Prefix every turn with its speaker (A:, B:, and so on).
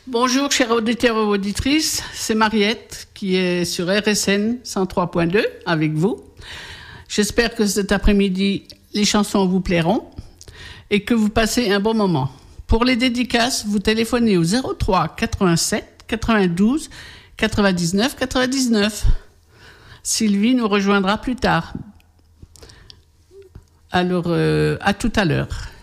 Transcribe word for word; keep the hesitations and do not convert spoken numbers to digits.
A: Bonjour, chers auditeurs et auditrices. C'est Mariette qui est sur R S N cent trois point deux avec vous. J'espère que cet après-midi, les chansons vous plairont et que vous passez un bon moment. Pour les dédicaces, vous téléphonez au zéro trois quatre-vingt-sept quatre-vingt-douze quatre-vingt-dix-neuf quatre-vingt-dix-neuf. Sylvie nous rejoindra plus tard. Alors, euh, à tout à l'heure.